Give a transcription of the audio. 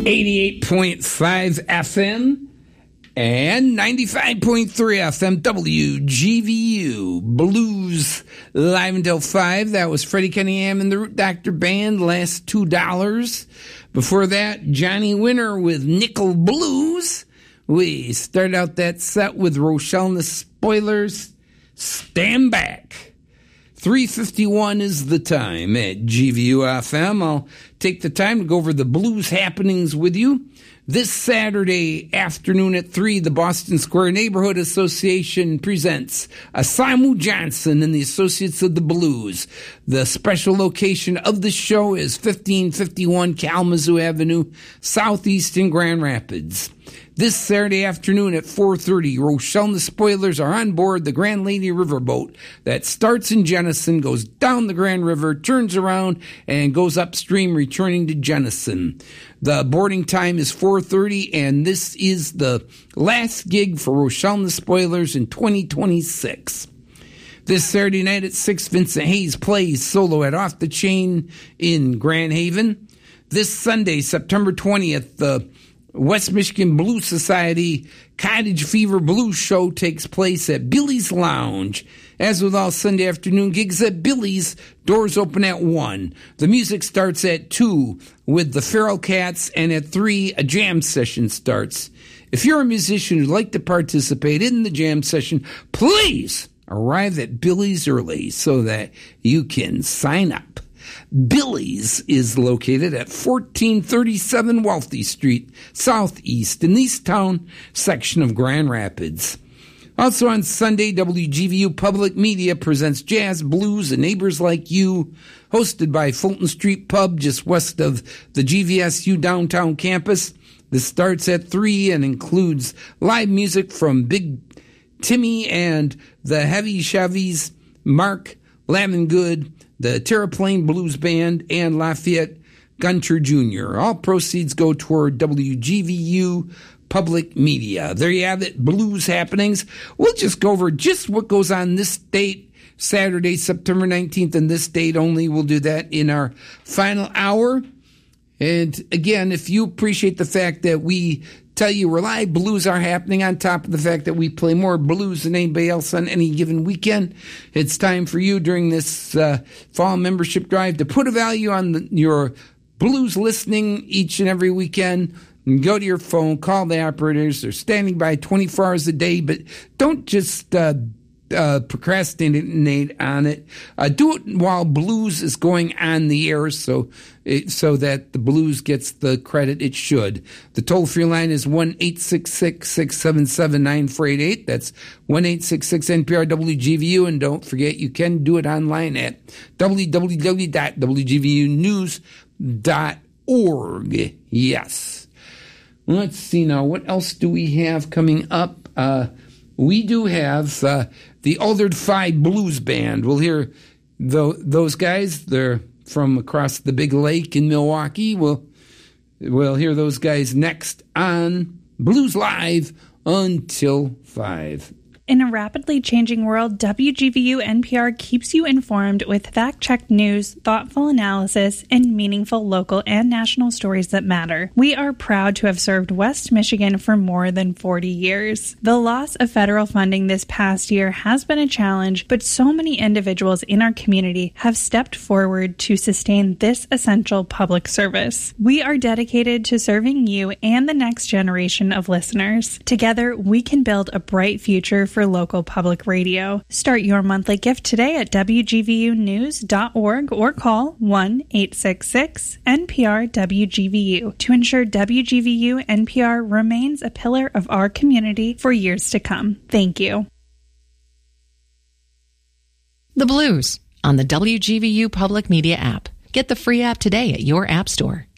88.5 FM and 95.3 FM WGVU. Blues live until 5. That was Freddie Cunningham and the Root Doctor Band, last $2. Before that, Johnny Winter with Nickel Blues. We started out that set with Rochelle and the Spoilers, Stand Back. 3:51 is the time at GVU FM. I'll take the time to go over the blues happenings with you. This Saturday afternoon at 3, the Boston Square Neighborhood Association presents Asamu Johnson and the Associates of the Blues. The special location of the show is 1551 Kalamazoo Avenue, Southeast in Grand Rapids. This Saturday afternoon at 4:30, Rochelle and the Spoilers are on board the Grand Lady Riverboat that starts in Jenison, goes down the Grand River, turns around, and goes upstream, returning to Jenison. The boarding time is 4:30, and this is the last gig for Rochelle and the Spoilers in 2026. This Saturday night at 6, Vincent Hayes plays solo at Off the Chain in Grand Haven. This Sunday, September 20th, the West Michigan Blues Society Cottage Fever Blues Show takes place at Billy's Lounge. As with all Sunday afternoon gigs at Billy's, doors open at 1. The music starts at 2 with the Feral Cats, and at 3, a jam session starts. If you're a musician who'd like to participate in the jam session, please arrive at Billy's early so that you can sign up. Billy's is located at 1437 Wealthy Street, Southeast, in the East Town section of Grand Rapids. Also on Sunday, WGVU Public Media presents Jazz, Blues, and Neighbors Like You, hosted by Fulton Street Pub just west of the GVSU downtown campus. This starts at 3 and includes live music from Big Timmy and the Heavy Chevys, Mark Lavengood, the Terraplane Blues Band, and Lafayette Gunter Jr. All proceeds go toward WGVU Public Media. There you have it, blues happenings. We'll just go over just what goes on this date, Saturday, September 19th, and this date only. We'll do that in our final hour. And again, if you appreciate the fact that we tell you where live blues are happening, on top of the fact that we play more blues than anybody else on any given weekend, it's time for you during this fall membership drive to put a value on your blues listening each and every weekend. Go to your phone, call the operators. They're standing by 24 hours a day, but don't just procrastinate on it. Do it while blues is going on the air so that the blues gets the credit it should. The toll-free line is 1-866-677-9488. That's 1-866-NPR-WGVU. And don't forget, you can do it online at www.wgvunews.org. Yes. Let's see now. What else do we have coming up? We do have the Altered Five Blues Band. We'll hear those guys. They're from across the big lake in Milwaukee. We'll hear those guys next on Blues Live until 5. In a rapidly changing world, WGVU NPR keeps you informed with fact-checked news, thoughtful analysis, and meaningful local and national stories that matter. We are proud to have served West Michigan for more than 40 years. The loss of federal funding this past year has been a challenge, but so many individuals in our community have stepped forward to sustain this essential public service. We are dedicated to serving you and the next generation of listeners. Together, we can build a bright future for local public radio. Start your monthly gift today at WGVUnews.org or call 1-866-NPR-WGVU to ensure WGVU NPR remains a pillar of our community for years to come. Thank you. The Blues on the WGVU Public Media app. Get the free app today at your app store.